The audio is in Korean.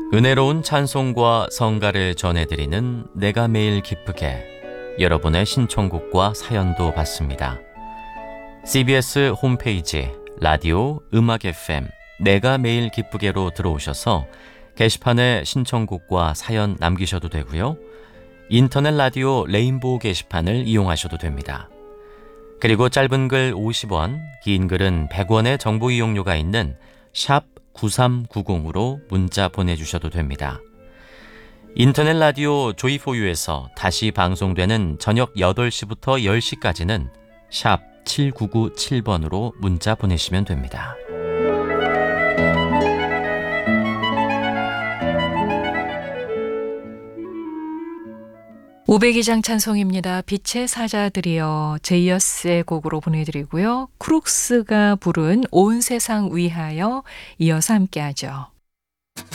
은혜로운 찬송과 성가를 전해드리는 내가 매일 기쁘게, 여러분의 신청곡과 사연도 받습니다. CBS 홈페이지 라디오 음악 FM 내가 매일 기쁘게로 들어오셔서 게시판에 신청곡과 사연 남기셔도 되고요. 인터넷 라디오 레인보우 게시판을 이용하셔도 됩니다. 그리고 짧은 글 50원, 긴 글은 100원의 정보 이용료가 있는 샵 9390으로 문자 보내주셔도 됩니다. 인터넷 라디오 조이포유에서 다시 방송되는 저녁 8시부터 10시까지는 샵 7997번으로 문자 보내시면 됩니다. 오백이장 찬송입니다. 빛의 사자들이여, 제이어스의 곡으로 보내드리고요. 크룩스가 부른 온 세상 위하여 이어서 함께하죠.